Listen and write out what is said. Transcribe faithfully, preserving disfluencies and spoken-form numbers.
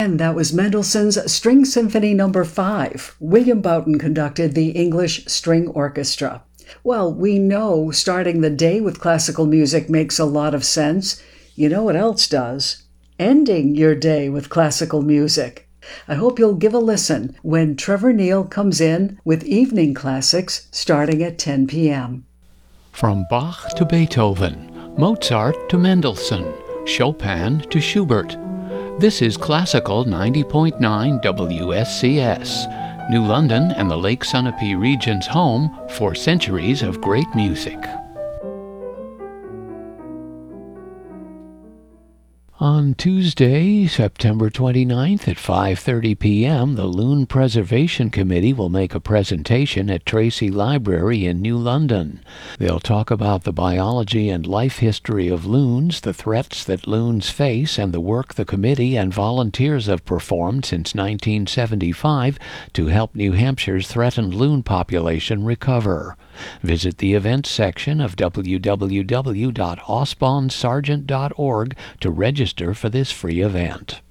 And that was Mendelssohn's String Symphony Number five. William Boughton conducted the English String Orchestra. Well, we know starting the day with classical music makes a lot of sense. You know what else does? Ending your day with classical music. I hope you'll give a listen when Trevor Neal comes in with Evening Classics starting at ten p.m. From Bach to Beethoven, Mozart to Mendelssohn, Chopin to Schubert. This is Classical ninety point nine W S C S, New London and the Lake Sunapee region's home for centuries of great music. On Tuesday, September twenty-ninth at five thirty p.m., the Loon Preservation Committee will make a presentation at Tracy Library in New London. They'll talk about the biology and life history of loons, the threats that loons face, and the work the committee and volunteers have performed since nineteen seventy-five to help New Hampshire's threatened loon population recover. Visit the events section of w w w dot osbon sargent dot org to register for this free event.